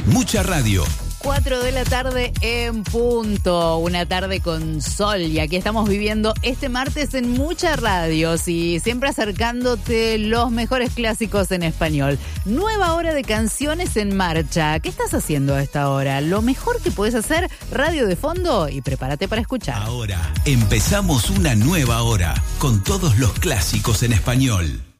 Mucha radio. 4 de la tarde en punto, una tarde con sol y aquí estamos viviendo este martes en Mucha Radio y siempre acercándote los mejores clásicos en español. Nueva hora de canciones en marcha. ¿Qué estás haciendo a esta hora? Lo mejor que puedes hacer, radio de fondo y prepárate para escuchar. Ahora empezamos una nueva hora con todos los clásicos en español.